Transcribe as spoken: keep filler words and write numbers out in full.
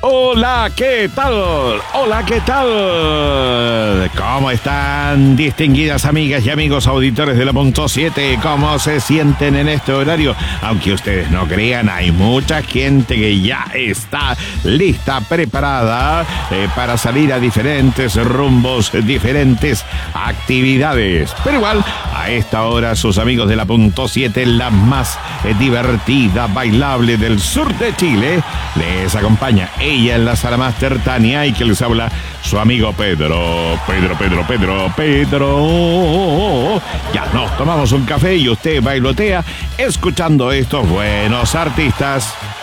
Hola, ¿qué tal? Hola, ¿qué tal? ¿Cómo están, distinguidas amigas y amigos auditores de la Punto siete? ¿Cómo se sienten en este horario? Aunque ustedes no crean, hay mucha gente que ya está lista, preparada eh, para salir a diferentes rumbos, diferentes actividades. Pero igual, a esta hora, sus amigos de la Punto siete, la más eh, divertida, bailable del sur de Chile, les acompaña. Ella en la sala máster, Tania, y que les habla su amigo Pedro. Pedro, Pedro, Pedro, Pedro. Ya nos tomamos un café y usted bailotea escuchando estos buenos artistas.